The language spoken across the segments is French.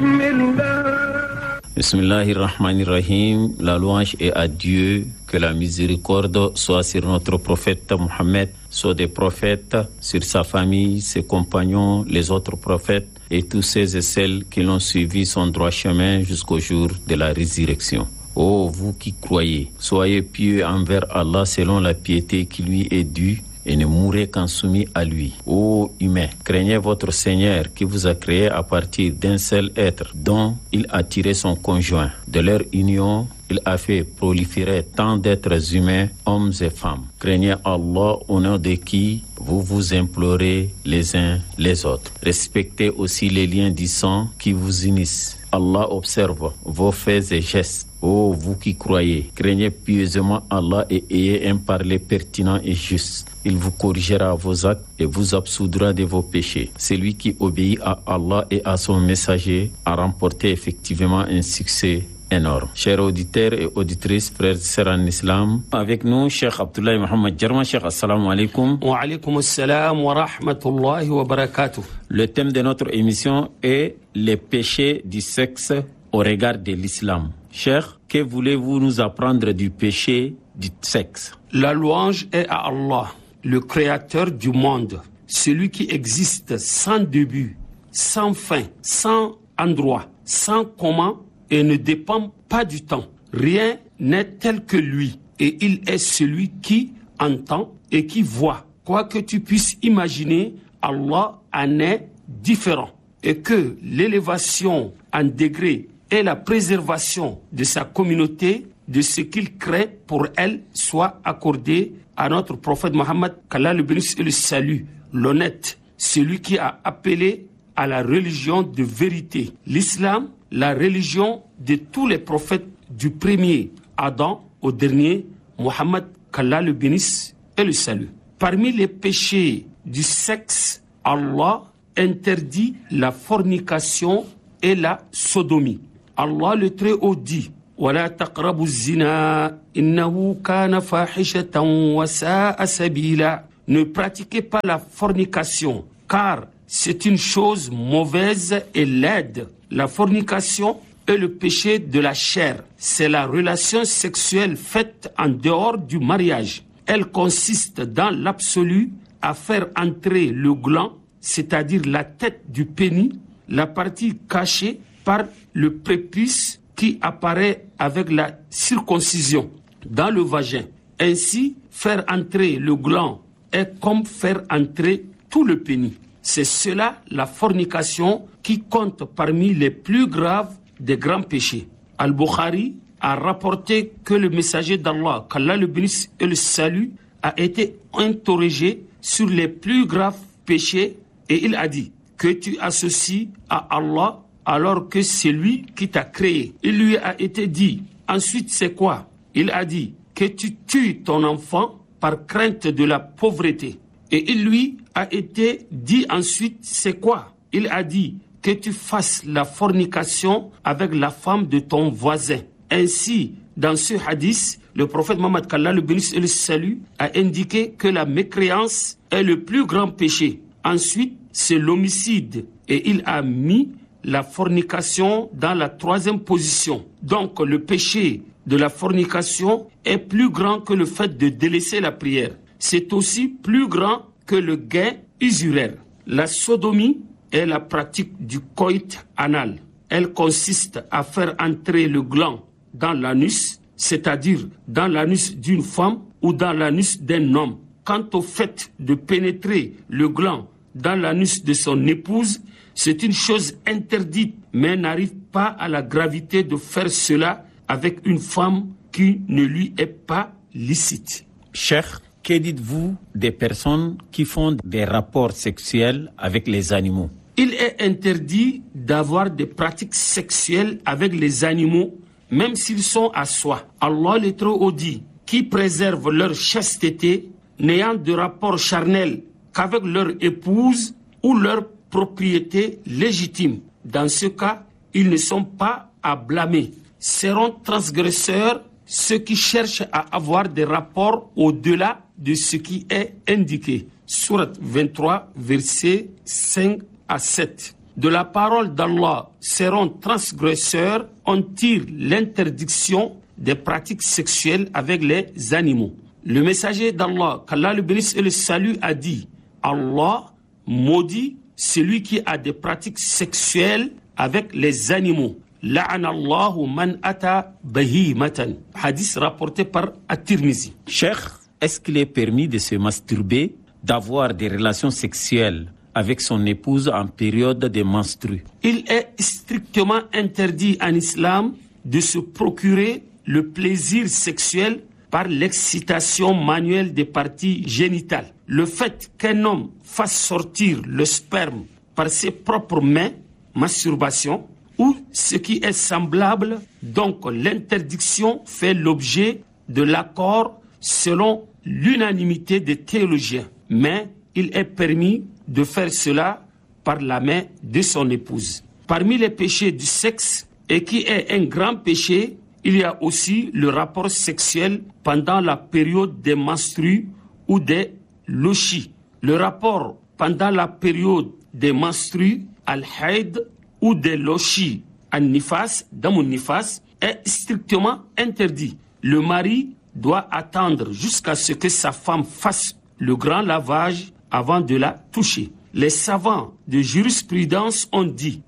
Bismillahirrahmanirrahim. La louange est à Dieu, que la miséricorde soit sur notre prophète Mohammed, sur des prophètes, sur sa famille, ses compagnons, les autres prophètes et tous ceux et celles qui l'ont suivi son droit chemin jusqu'au jour de la résurrection. Ô vous qui croyez, soyez pieux envers Allah selon la piété qui lui est due et ne mourrez qu'en soumis à lui. Ô humains, craignez votre Seigneur qui vous a créé à partir d'un seul être dont il a tiré son conjoint. De leur union, il a fait proliférer tant d'êtres humains, hommes et femmes. Craignez Allah au nom de qui vous vous implorez les uns les autres. Respectez aussi les liens du sang qui vous unissent. Allah observe vos faits et gestes. Ô vous qui croyez, craignez pieusement Allah et ayez un parler pertinent et juste. Il vous corrigera vos actes et vous absoudra de vos péchés. Celui qui obéit à Allah et à son messager a remporté effectivement un succès énorme. Chers auditeurs et auditrices, frères et sœurs en islam, avec nous, Cheikh Abdoulaye Mohamed Jarma. Cheikh, assalamu alaikum. Wa alaikum assalam wa rahmatullahi wa barakatuh. Le thème de notre émission est les péchés du sexe au regard de l'islam. Cheikh, que voulez-vous nous apprendre du péché du sexe? La louange est à Allah, le créateur du monde, celui qui existe sans début, sans fin, sans endroit, sans comment et ne dépend pas du temps. Rien n'est tel que lui et il est celui qui entend et qui voit. Quoi que tu puisses imaginer, Allah en est différent et que l'élévation en degré et la préservation de sa communauté, de ce qu'il crée pour elle, soit accordée à notre prophète Mohammed, qu'Allah le bénisse et le salue, l'honnête, celui qui a appelé à la religion de vérité. L'islam, la religion de tous les prophètes, du premier Adam au dernier Mohammed, qu'Allah le bénisse et le salue. Parmi les péchés du sexe, Allah interdit la fornication et la sodomie. Allah le Très-Haut dit: وَلَا تَقْرَبُوا الزِّنَا إِنَّهُ كَانَ فَاحِشَةً وَسَاءَ سَبِيلًا. Ne pratiquez pas la fornication, car c'est une chose mauvaise et laide. La fornication est le péché de la chair. C'est la relation sexuelle faite en dehors du mariage. Elle consiste dans l'absolu à faire entrer le gland, c'est-à-dire la tête du pénis, la partie cachée par le prépuce qui apparaît avec la circoncision dans le vagin. Ainsi, faire entrer le gland est comme faire entrer tout le pénis. C'est cela la fornication qui compte parmi les plus graves des grands péchés. Al-Bukhari a rapporté que le messager d'Allah, qu'Allah le bénisse et le salue, a été interrogé sur les plus graves péchés et il a dit que tu associes à Allah alors que c'est lui qui t'a créé. Il lui a été dit, ensuite c'est quoi? Il a dit que tu tues ton enfant par crainte de la pauvreté. Et il lui a été dit ensuite c'est quoi? Il a dit que tu fasses la fornication avec la femme de ton voisin. Ainsi, dans ce hadith, le prophète Mohammed, qu'Allah le bénisse et le salue, a indiqué que la mécréance est le plus grand péché. Ensuite, c'est l'homicide. Et il a mis la fornication dans la troisième position. Donc, le péché de la fornication est plus grand que le fait de délaisser la prière. C'est aussi plus grand que le gain usuraire. La sodomie est la pratique du coït anal. Elle consiste à faire entrer le gland dans l'anus, c'est-à-dire dans l'anus d'une femme ou dans l'anus d'un homme. Quant au fait de pénétrer le gland dans l'anus de son épouse, c'est une chose interdite, mais n'arrive pas à la gravité de faire cela avec une femme qui ne lui est pas licite. Cheikh, que dites-vous des personnes qui font des rapports sexuels avec les animaux? Il est interdit d'avoir des pratiques sexuelles avec les animaux, même s'ils sont à soi. Allah le Très-Haut dit, qui préservent leur chasteté, n'ayant de rapport charnel qu'avec leur épouse ou leur propriété légitime. Dans ce cas, ils ne sont pas à blâmer. Seront transgresseurs ceux qui cherchent à avoir des rapports au-delà de ce qui est indiqué. Sourate 23, versets 5 à 7. de la parole d'Allah seront transgresseurs, on tire l'interdiction des pratiques sexuelles avec les animaux. Le messager d'Allah, qu'Allah le bénisse et le salue, a dit: Allah maudit celui qui a des pratiques sexuelles avec les animaux. La'anallahu man ata bahimatan. Hadith rapporté par At-Tirmizi. Cheikh, est-ce qu'il est permis de se masturber, d'avoir des relations sexuelles avec son épouse en période de menstrues? Il est strictement interdit en islam de se procurer le plaisir sexuel par l'excitation manuelle des parties génitales. Le fait qu'un homme fasse sortir le sperme par ses propres mains, masturbation, ou ce qui est semblable, donc l'interdiction fait l'objet de l'accord selon l'unanimité des théologiens. Mais il est permis de faire cela par la main de son épouse. Parmi les péchés du sexe, et qui est un grand péché, il y a aussi le rapport sexuel pendant la période des menstrues ou des lochis. Le rapport pendant la période des menstrues, al-haïd, ou des lochis, al-nifas, damun nifas, est strictement interdit. Le mari doit attendre jusqu'à ce que sa femme fasse le grand lavage avant de la toucher. Les savants de jurisprudence ont dit: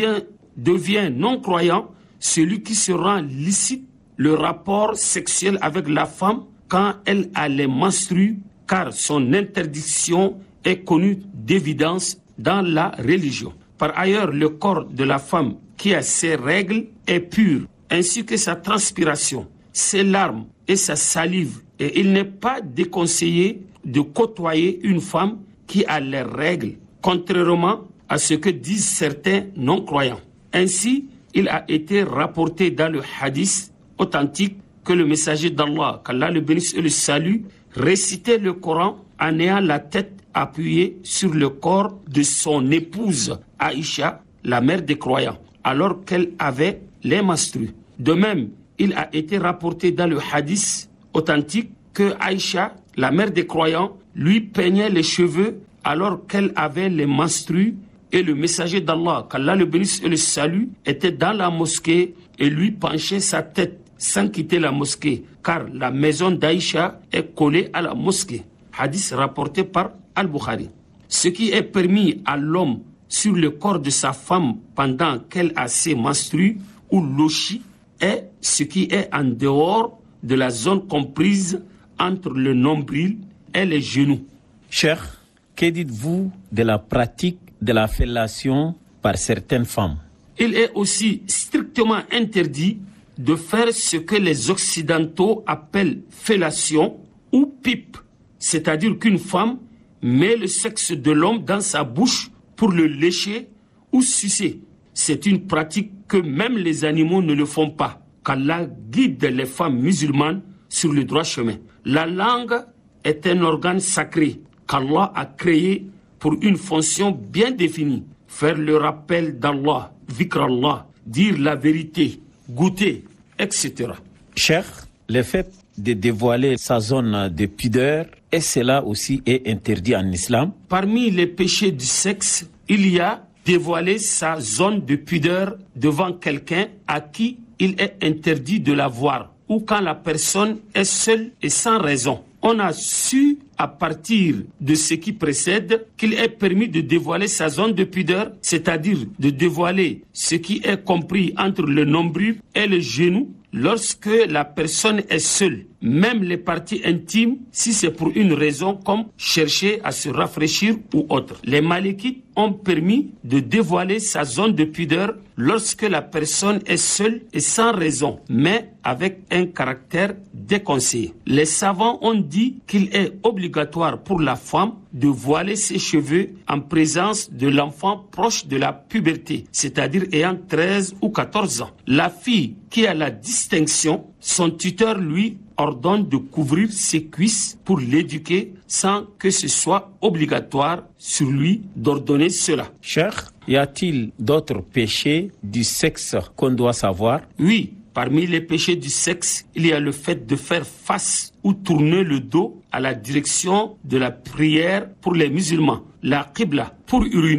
devient non-croyant celui qui se rend licite le rapport sexuel avec la femme quand elle a les menstrues, car son interdiction est connue d'évidence dans la religion. Par ailleurs, le corps de la femme qui a ses règles est pur, ainsi que sa transpiration, ses larmes et sa salive. Et il n'est pas déconseillé de côtoyer une femme qui a les règles, contrairement à ce que disent certains non-croyants. Ainsi, il a été rapporté dans le hadith authentique que le messager d'Allah, qu'Allah le bénisse et le salue, récitait le Coran en ayant la tête appuyée sur le corps de son épouse Aïcha, la mère des croyants, alors qu'elle avait les menstrues. De même, il a été rapporté dans le hadith authentique que Aïcha, la mère des croyants, lui peignait les cheveux alors qu'elle avait les menstrues, et le messager d'Allah, qu'Allah le bénisse et le salue, était dans la mosquée et lui penchait sa tête sans quitter la mosquée, car la maison d'Aïcha est collée à la mosquée. Hadith rapporté par Al-Bukhari. Ce qui est permis à l'homme sur le corps de sa femme pendant qu'elle a ses menstrues ou lochis est ce qui est en dehors de la zone comprise entre le nombril et les genoux. Cheikh, que dites-vous de la pratique de la fellation par certaines femmes? Il est aussi strictement interdit de faire ce que les Occidentaux appellent fellation ou pipe, c'est-à-dire qu'une femme met le sexe de l'homme dans sa bouche pour le lécher ou sucer. C'est une pratique que même les animaux ne le font pas, qu'Allah guide les femmes musulmanes sur le droit chemin. La langue est un organe sacré qu'Allah a créé pour une fonction bien définie. Faire le rappel d'Allah, dhikr Allah, dire la vérité, goûter, etc. Cheikh, le fait de dévoiler sa zone de pudeur, et cela aussi est interdit en islam? Parmi les péchés du sexe, il y a dévoiler sa zone de pudeur devant quelqu'un à qui il est interdit de la voir, ou quand la personne est seule et sans raison. On a su, à partir de ce qui précède, qu'il est permis de dévoiler sa zone de pudeur, c'est-à-dire de dévoiler ce qui est compris entre le nombril et le genou, lorsque la personne est seule, même les parties intimes, si c'est pour une raison comme chercher à se rafraîchir ou autre. Les Malikites ont permis de dévoiler sa zone de pudeur lorsque la personne est seule et sans raison, mais avec un caractère déconseillé. Les savants ont dit qu'il est obligatoire pour la femme de voiler ses cheveux en présence de l'enfant proche de la puberté, c'est-à-dire ayant 13 ou 14 ans. La fille qui a la distinction, son tuteur lui ordonne de couvrir ses cuisses pour l'éduquer sans que ce soit obligatoire sur lui d'ordonner cela. Cheikh, y a-t-il d'autres péchés du sexe qu'on doit savoir? Oui, parmi les péchés du sexe, il y a le fait de faire face ou tourner le dos à la direction de la prière pour les musulmans, la qibla, pour uriner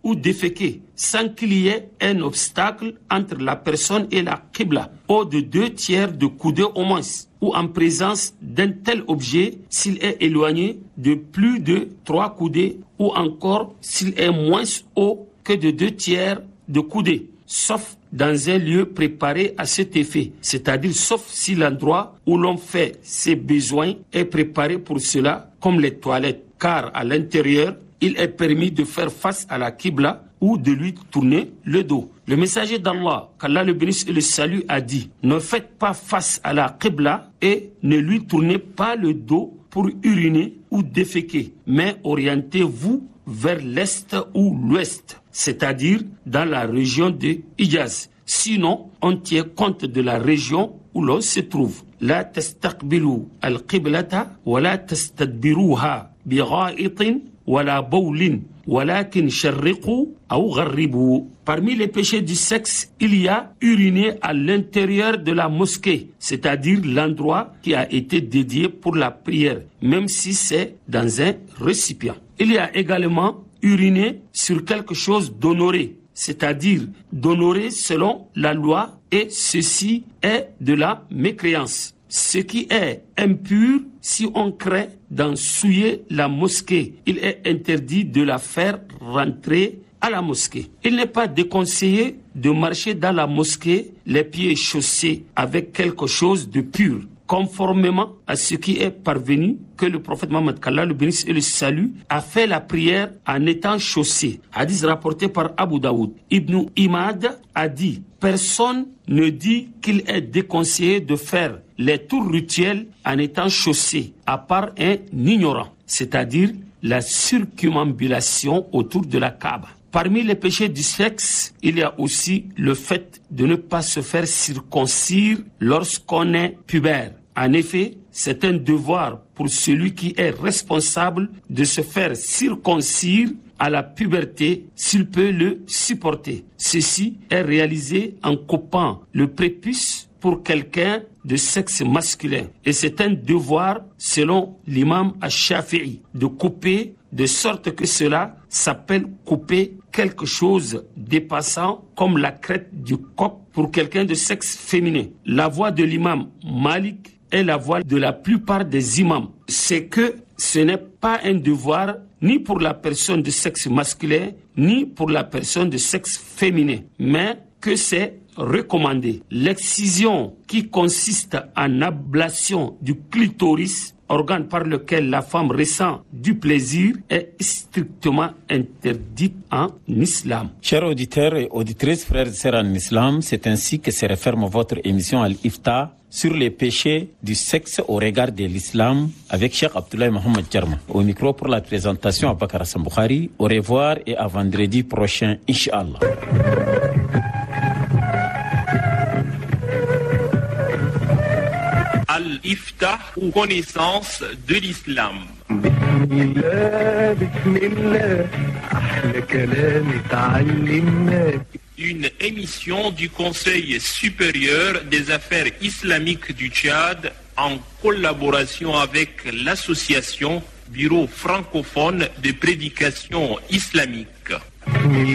ou déféquer sans qu'il y ait un obstacle entre la personne et la qibla, ou de 2/3 de coudée au moins, ou en présence d'un tel objet s'il est éloigné de plus de 3 coudées, ou encore s'il est moins haut que de 2/3 de coudée, sauf dans un lieu préparé à cet effet, c'est-à-dire sauf si l'endroit où l'on fait ses besoins est préparé pour cela, comme les toilettes, car à l'intérieur, il est permis de faire face à la qibla ou de lui tourner le dos. Le messager d'Allah, qu'Allah le bénisse et le salue, a dit: ne faites pas face à la qibla et ne lui tournez pas le dos pour uriner ou déféquer, mais orientez-vous vers l'est ou l'ouest, c'est-à-dire dans la région de Hijaz. Sinon, on tient compte de la région où l'on se trouve. La tastaqbilu al-qiblata wa la tastadbiruha bi gha'itin wa la bawlin walakin sharriqu aw gharribu. Parmi les péchés du sexe, il y a uriner à l'intérieur de la mosquée, c'est-à-dire l'endroit qui a été dédié pour la prière, même si c'est dans un récipient. Il y a également uriner sur quelque chose d'honoré, c'est-à-dire d'honorer selon la loi, et ceci est de la mécréance. Ce qui est impur, si on craint d'en souiller la mosquée, il est interdit de la faire rentrer à la mosquée. Il n'est pas déconseillé de marcher dans la mosquée les pieds chaussés avec quelque chose de pur, conformément à ce qui est parvenu que le prophète Mohammed, qu'Allah le bénisse et le salue, a fait la prière en étant chaussé. Hadith rapporté par Abu Daoud. Ibn Imad a dit: personne ne dit qu'il est déconseillé de faire les tours rituels en étant chaussé, à part un ignorant, c'est-à-dire la circumambulation autour de la Kaaba. Parmi les péchés du sexe, il y a aussi le fait de ne pas se faire circoncire lorsqu'on est pubère. En effet, c'est un devoir pour celui qui est responsable de se faire circoncire à la puberté s'il peut le supporter. Ceci est réalisé en coupant le prépuce pour quelqu'un de sexe masculin. Et c'est un devoir, selon l'imam Ash-Shafi'i, de couper de sorte que cela s'appelle couper quelque chose dépassant comme la crête du coq pour quelqu'un de sexe féminin. La voix de l'imam Malik est la voix de la plupart des imams. C'est que ce n'est pas un devoir ni pour la personne de sexe masculin, ni pour la personne de sexe féminin, mais que c'est recommandé. L'excision qui consiste en ablation du clitoris, organe par lequel la femme ressent du plaisir, est strictement interdite en islam. Chers auditeurs et auditrices, frères et sœurs en islam, c'est ainsi que se referme votre émission Al-Ifta sur les péchés du sexe au regard de l'islam avec Cheikh Abdoulaye Mohamed Jarma. Au micro pour la présentation, Abakar Hassan Bukhari. Au revoir et à vendredi prochain, Inch'Allah. Al-Ifta, ou connaissance de l'islam. Une émission du Conseil supérieur des affaires islamiques du Tchad en collaboration avec l'association Bureau francophone de prédication islamique.